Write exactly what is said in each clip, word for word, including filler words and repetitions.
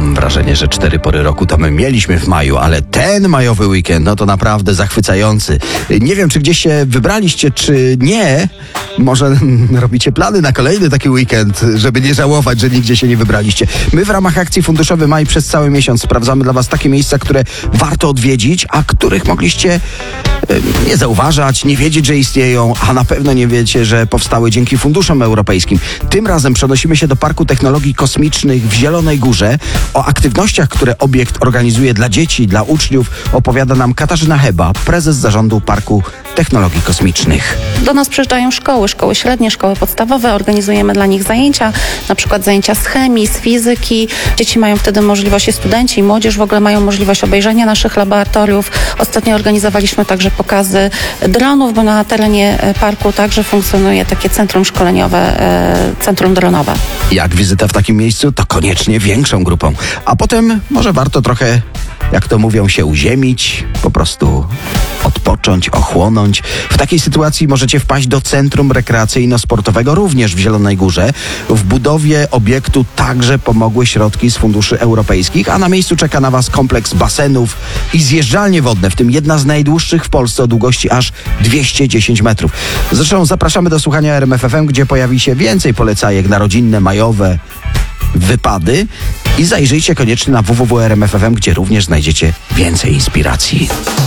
Mam wrażenie, że cztery pory roku to my mieliśmy w maju, ale ten majowy weekend, no to naprawdę zachwycający. Nie wiem, czy gdzieś się wybraliście, czy nie. Może robicie plany na kolejny taki weekend, żeby nie żałować, że nigdzie się nie wybraliście. My w ramach akcji Funduszowy Maj przez cały miesiąc sprawdzamy dla Was takie miejsca, które warto odwiedzić, a których mogliście e, nie zauważać, nie wiedzieć, że istnieją, a na pewno nie wiecie, że powstały dzięki funduszom europejskim. Tym razem przenosimy się do Parku Technologii Kosmicznych w Zielonej Górze. O aktywnościach, które obiekt organizuje dla dzieci, dla uczniów, opowiada nam Katarzyna Heba, prezes zarządu Parku Technologii Kosmicznych. Do nas przyjeżdżają szkoły, szkoły średnie, szkoły podstawowe. Organizujemy dla nich zajęcia, na przykład zajęcia z chemii, z fizyki. Dzieci mają wtedy możliwość, i studenci, i młodzież w ogóle mają możliwość obejrzenia naszych laboratoriów. Ostatnio organizowaliśmy także pokazy dronów, bo na terenie parku także funkcjonuje takie centrum szkoleniowe, centrum dronowe. Jak wizyta w takim miejscu, to koniecznie większą grupą. A potem może warto trochę, jak to mówią, się uziemić, po prostu odpocząć, ochłonąć. W takiej sytuacji możecie wpaść do Centrum Rekreacyjno-Sportowego również w Zielonej Górze. W budowie obiektu także pomogły środki z funduszy europejskich, a na miejscu czeka na Was kompleks basenów i zjeżdżalnie wodne, w tym jedna z najdłuższych w Polsce o długości aż dwieście dziesięć metrów. Zresztą zapraszamy do słuchania R M F F M, gdzie pojawi się więcej polecajek na rodzinne, majowe wypady i zajrzyjcie koniecznie na w w w kropka r m f f m, gdzie również znajdziecie więcej inspiracji.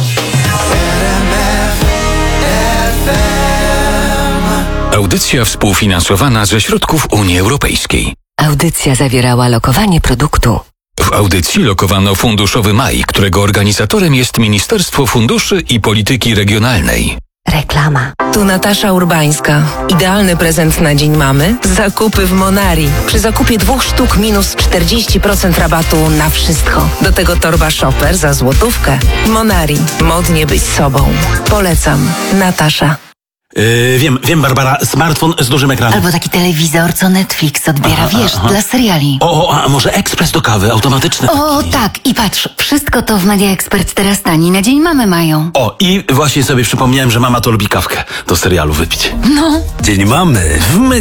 Audycja współfinansowana ze środków Unii Europejskiej. Audycja zawierała lokowanie produktu. W audycji lokowano Funduszowy Maj, którego organizatorem jest Ministerstwo Funduszy i Polityki Regionalnej. Reklama. Tu Natasza Urbańska. Idealny prezent na Dzień Mamy? Zakupy w Monari. Przy zakupie dwóch sztuk minus czterdzieści procent rabatu na wszystko. Do tego torba shopper za złotówkę. Monari. Modnie być sobą. Polecam. Natasza. Yy, wiem, wiem, Barbara, smartfon z dużym ekranem. Albo taki telewizor, co Netflix odbiera, aha, wiesz, aha. dla seriali. O, a może ekspres do kawy, automatyczny? O, tak, i patrz, wszystko to w Media Expert teraz tani, na Dzień Mamy mają. O, i właśnie sobie przypomniałem, że mama to lubi kawkę do serialu wypić. No. Dzień Mamy w Media